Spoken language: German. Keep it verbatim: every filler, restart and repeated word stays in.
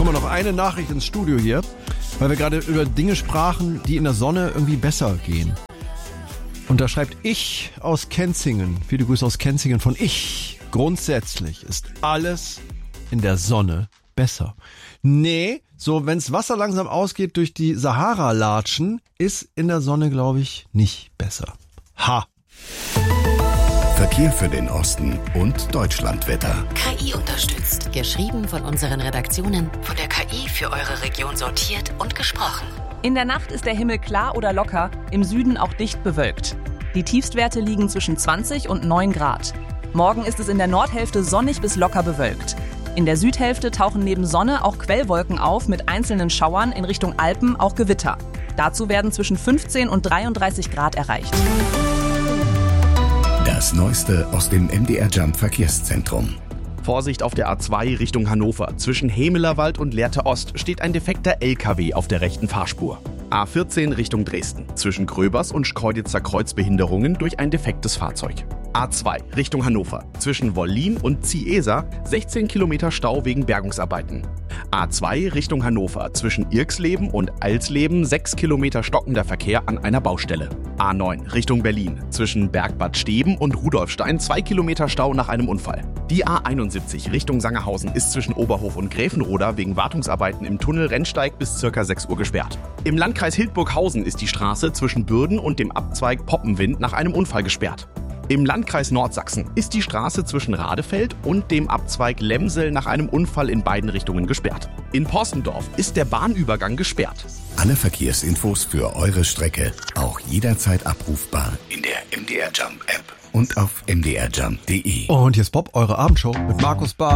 Kommen wir noch eine Nachricht ins Studio hier, weil wir gerade über Dinge sprachen, die in der Sonne irgendwie besser gehen. Und da schreibt ich aus Kenzingen, viele Grüße aus Kenzingen von ich. Grundsätzlich ist alles in der Sonne besser. Nee, so wenn's Wasser langsam ausgeht durch die Sahara-Latschen, ist in der Sonne, glaube ich, nicht besser. Ha! Verkehr für den Osten und Deutschlandwetter. K I unterstützt. Geschrieben von unseren Redaktionen, von der K I für eure Region sortiert und gesprochen. In der Nacht ist der Himmel klar oder locker, im Süden auch dicht bewölkt. Die Tiefstwerte liegen zwischen zwanzig und neun Grad. Morgen ist es in der Nordhälfte sonnig bis locker bewölkt. In der Südhälfte tauchen neben Sonne auch Quellwolken auf mit einzelnen Schauern, in Richtung Alpen auch Gewitter. Dazu werden zwischen fünfzehn und dreiunddreißig Grad erreicht. Das Neueste aus dem M D R Jump Verkehrszentrum. Vorsicht auf der A zwei Richtung Hannover. Zwischen Hemelerwald und Lehrte Ost steht ein defekter L K W auf der rechten Fahrspur. A vierzehn Richtung Dresden. Zwischen Gröbers und Schkeuditzer Kreuz Behinderungen durch ein defektes Fahrzeug. A zwei Richtung Hannover. Zwischen Wollin und Ziesa sechzehn Kilometer Stau wegen Bergungsarbeiten. A zwei Richtung Hannover. Zwischen Irksleben und Alsleben sechs Kilometer stockender Verkehr an einer Baustelle. A neun Richtung Berlin. Zwischen Bergbad Steben und Rudolfstein zwei Kilometer Stau nach einem Unfall. Die A einundsiebzig Richtung Sangerhausen ist zwischen Oberhof und Gräfenroda wegen Wartungsarbeiten im Tunnel Rennsteig bis ca. sechs Uhr gesperrt. Im Landkreis Hildburghausen ist die Straße zwischen Bürden und dem Abzweig Poppenwind nach einem Unfall gesperrt. Im Landkreis Nordsachsen ist die Straße zwischen Radefeld und dem Abzweig Lemsel nach einem Unfall in beiden Richtungen gesperrt. In Possendorf ist der Bahnübergang gesperrt. Alle Verkehrsinfos für eure Strecke auch jederzeit abrufbar in der M D R Jump App und auf m d r jump punkt d e. Und hier ist Bob, eure Abendshow mit Markus Barth.